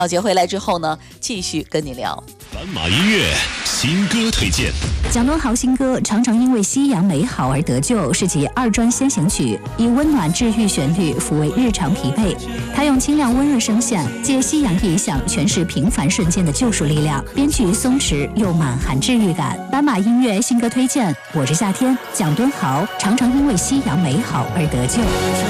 小杰回来之后呢，继续跟你聊。 斑马音乐新歌推荐。 蒋敦豪新歌《常常因为夕阳美好而得救》是其二专先行曲，以温暖治愈旋律抚慰日常疲惫。他用清亮温润声线，借夕阳意象诠释平凡瞬间的救赎力量，编曲松弛又满含治愈感。斑马音乐新歌推荐，我是夏天，蒋敦豪《常常因为夕阳美好而得救》。